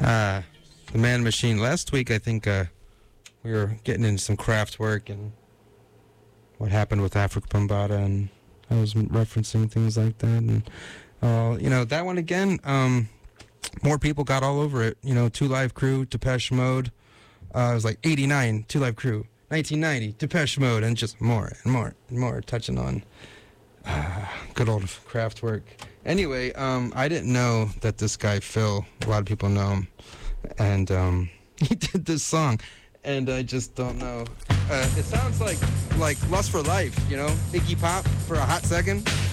The Man Machine. Last week, I think we were getting into some craft work and what happened with Afrika Bambaataa, and I was referencing things like that. And, that one again, more people got all over it. 2 Live Crew, Depeche Mode. It was like 89, 2 Live Crew. 1990, Depeche Mode, and just more and more and more, touching on good old craft work. Anyway, I didn't know that this guy, Phil, a lot of people know him, and he did this song, and I just don't know. It sounds like Lust for Life, Iggy Pop for a hot second.